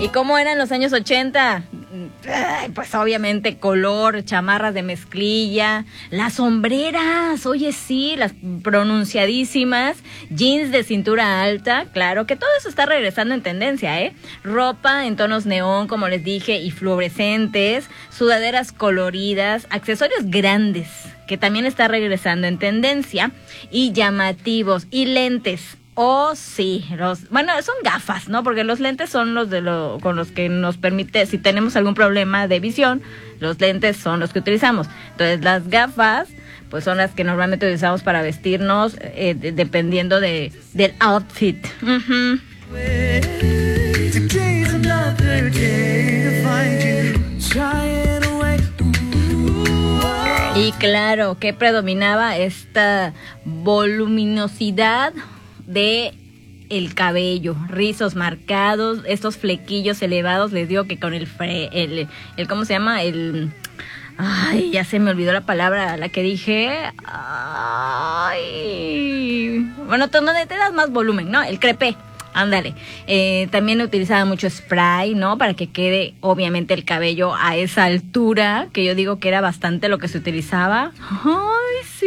¿Y cómo eran los años 80? Pues obviamente color, chamarras de mezclilla, las sombreras, oye sí, las pronunciadísimas, jeans de cintura alta, claro que todo eso está regresando en tendencia, ropa en tonos neón, como les dije, y fluorescentes, sudaderas coloridas, accesorios grandes, que también está regresando en tendencia, y llamativos, y lentes. Oh, sí, bueno, son gafas, ¿no? Porque los lentes son con los que nos permite, si tenemos algún problema de visión, los lentes son los que utilizamos. Entonces, las gafas, pues son las que normalmente utilizamos para vestirnos, dependiendo del outfit. Uh-huh. Y claro, que predominaba esta voluminosidad de el cabello, rizos marcados, estos flequillos elevados. Les digo que con el ¿cómo se llama? Ay, ya se me olvidó la palabra, la que dije. Ay, bueno, donde te das más volumen, ¿no? El crepé. Ándale. También utilizaba mucho spray, ¿no? Para que quede, obviamente, el cabello a esa altura, que yo digo que era bastante lo que se utilizaba.